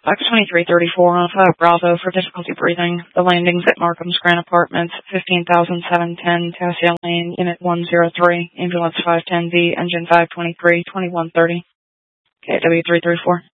Box 2334 on 5 Bravo for difficulty breathing. The landing's at Markham's Grand Apartments, 15,710 Tassia Lane, Unit 103, Ambulance 510B, Engine 523, 2130. KW334.